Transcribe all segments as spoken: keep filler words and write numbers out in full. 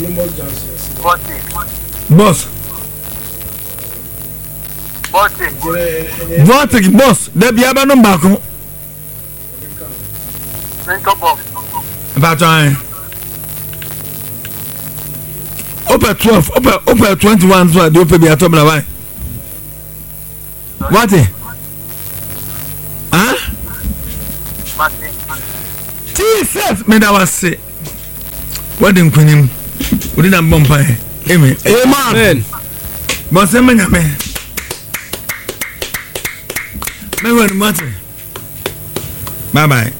Columbus Junction. Boss. Vortex boss. There be aba no back. About time. Upper twelve, upper upper twenty-one. So the upper be at top of what? Huh? Jesus, me that was say. What in Queen? We didn't bomb pie. Amen. Amen. But say me nyame. Me want matter. Bye bye.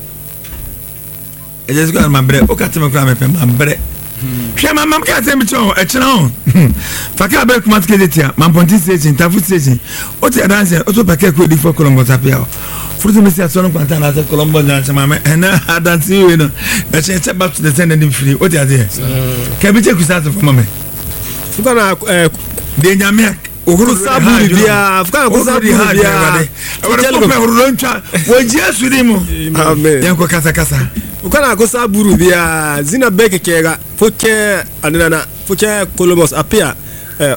I just got my bread. Okay, to me cry me my bread. Hwɛ ma mam ka sɛ me kyerɛ e kyerɛ ho fa ka be kuma skedetia mam ponti station tafu station o ti adanse o to pake ko di for Columbus apia fruit me si aso no kwanta na se Columbus janche ma me ena adanse we no e che che back to the send and free o ti ade ka bi che kusa for mama fuka na eh de nyame ohuru sabu bia fuka na kusa bia bia e ko pe ohuru ntwa wo jesu di mu amen yanko kasa kasa ukana kosa buru bia zina beke kega foke anana foke Columbus apia eh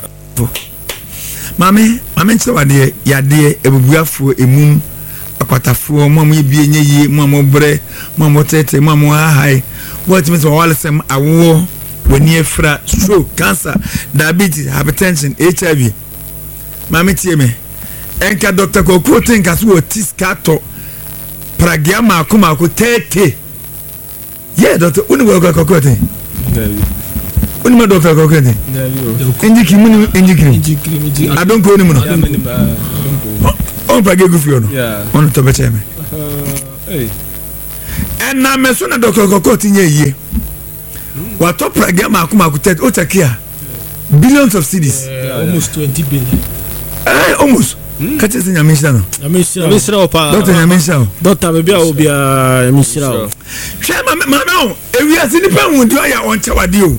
mame mame nche wade yade ebubuafo emum akwatafo mo mo bie nyeyi mo mo bre mo mo tete mo mo ahai what means wale sem awo woni efra stroke cancer diabetes hypertension H I V mame tie me enka doctor ko ko tinka so otis kato pragiama akoma ko tete. Yeah, doctor, uni wa kokote. Ndio. Uni ma doctor kokote. Ndio. Injiki muni injiki. I don't go ni muno. On page go fio no. Yeah. On to beche me. Eh. En na me so na doctor kokote nye yie. Wa to program akuma akutet o takia. Billions of cedis. Almost twenty billion. Eh, almost. Kati se nyamisha no. Nyamisha. Nyamisha opa. Doctor nyamisha. Doctor be bia obi a nyamisha. Shema mama ewi asini pa hundu ya onche wade o.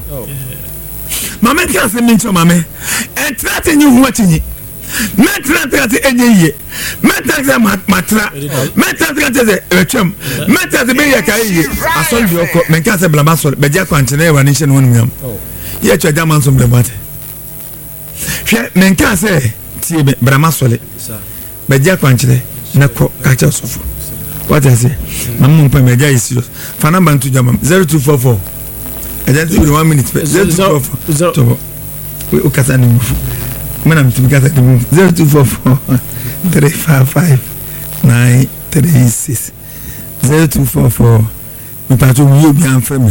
Mama ti ase mincho mama. Entrate nyi hu atinyi. Metra trate enye. Metra trate matra. Metra trate etwem. Metra trate be ye kai. Asol bi okọ menka se blama sol be dia kwanche na e wani hye no num. Ye twa jaman so blabate. Hwe menka se tie brama sole be dia kwanche na ko ka cha sofo. What I say? Mamu mpa meja is serious. For number to jam zero two four four. I just give you one minute. zero two four four. We ukata ni mfu. Mena mtumikata ni mfu. zero two four four three five five nine three six. zero two four four. Mpato mu bi anfreme.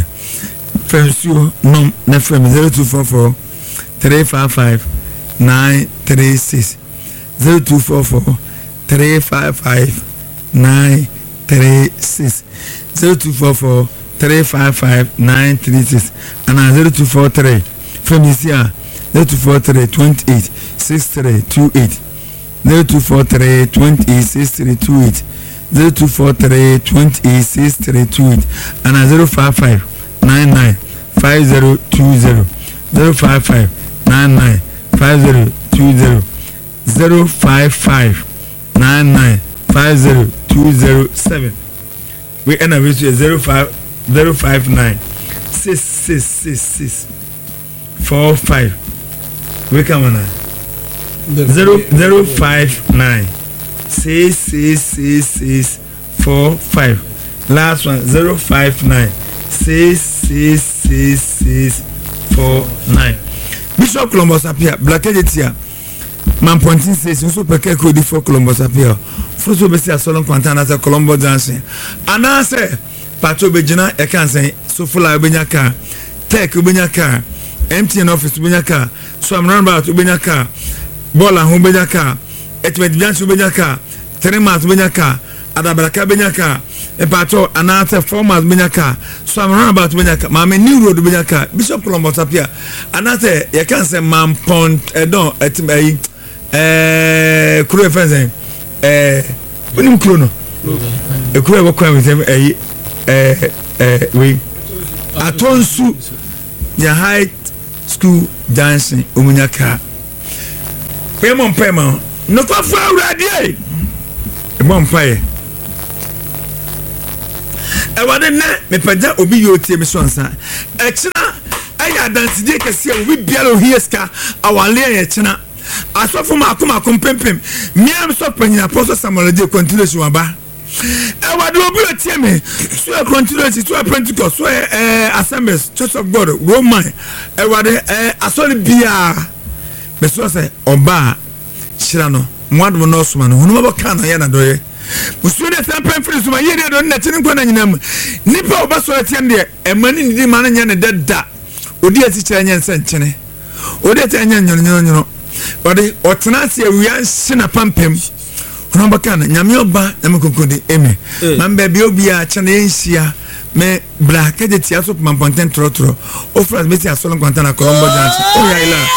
Fensio nom na frame zero two four four three five five nine three six. zero two four four three five five nine three six. zero two four four three five five nine three six and zero two four three from this year zero two four three twenty eight six three two eight zero two four three twenty eight six three two eight zero two four three twenty eight six three two eight and zero five five nine nine five zero two zero zero five five nine nine five zero two zero zero five five nine nine five zero two zero seven. We end up with zero five zero five nine six six six six four five. We come on now. Zero zero five nine six six six six four five. Last one zero five nine six six six six four nine. Bishop Columbus appear black editor. Man pointing says so peke ko di for Columbus appear. Fruso be say solon kwanta say Columbus dancing. Ana say pato be gina e kan say so fula be nya car. Tech be nya car. M T N office be nya car. So am roundabout be nya car. Bola ho be nya car. Etmet bianch be nya car. Teremat be nya car. Adabraka be nya car. E pato ana say format be nya car. So am roundabout be nya car. Ma me new road be nya car. Bishop Columbus appear. Ana say e kan say man pont e don etim eh kuro fense eh onim kuro no e kuro wo kwa with eh eh eh we atonsu ya high school dancing omunyaka pemon pemon no kwa fa awrade e bon pae e wade na me pagya obi yo tie me so ansa e kira ɛyɛ adansidie kɛseɛ obi biara ohie sika awale yɛ kyena asɔfo ma akoma kompempem miam so panyina Apostle Samuel de continuation waba Ewadu obi otie me so a continuity to a Pentecost so eh Assemblies Church of God Roman ewade eh asori bia me so say oba hira no mwadu no soma no hunu baka na ya na doye musu de sampen free soma ye de do na tini kwa na nyinam nipa oba so atie de emani ndi ma na nya ne dada odi ati kira nya nsenkyene odi ati nya nyono nyono odi otena se awia hina pampem Nambakana, nyame oba nyame konkode eme mambe bi obi a chane enhia me bla keje tia so pampanten trotro o fras beti asolo kwantana ko ombo dance o ya ila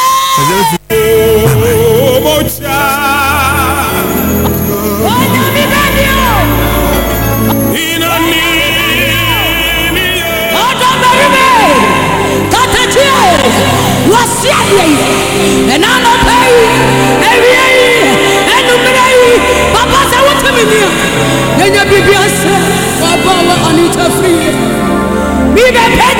Baba, Anita free.